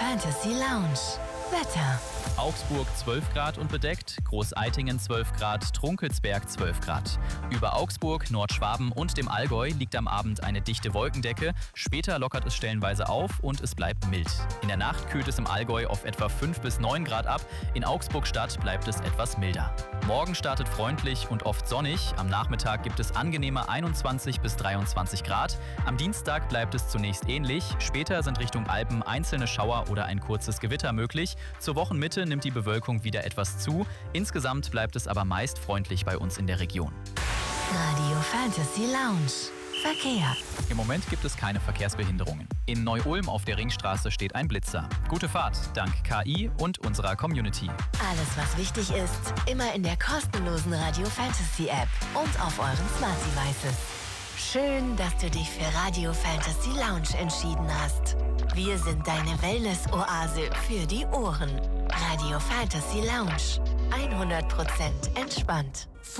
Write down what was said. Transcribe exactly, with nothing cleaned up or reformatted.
Fantasy Lounge. Wetter. Augsburg zwölf Grad und bedeckt, Großeitingen zwölf Grad, Trunkelsberg zwölf Grad. Über Augsburg, Nordschwaben und dem Allgäu liegt am Abend eine dichte Wolkendecke, später lockert es stellenweise auf und es bleibt mild. In der Nacht kühlt es im Allgäu auf etwa fünf bis neun Grad ab, in Augsburg-Stadt bleibt es etwas milder. Morgen startet freundlich und oft sonnig, am Nachmittag gibt es angenehme einundzwanzig bis dreiundzwanzig Grad, am Dienstag bleibt es zunächst ähnlich, später sind Richtung Alpen einzelne Schauer oder ein kurzes Gewitter möglich, zur Wochenmitte nimmt die Bewölkung wieder etwas zu, insgesamt bleibt es aber meist freundlich bei uns in der Region. Radio Fantasy Lounge. Verkehr. Im Moment gibt es keine Verkehrsbehinderungen. In Neu-Ulm auf der Ringstraße steht ein Blitzer. Gute Fahrt, dank K I und unserer Community. Alles, was wichtig ist, immer in der kostenlosen Radio Fantasy App und auf euren Smart Devices. Schön, dass du dich für Radio Fantasy Lounge entschieden hast. Wir sind deine Wellness-Oase für die Ohren. Radio Fantasy Lounge. hundert Prozent entspannt.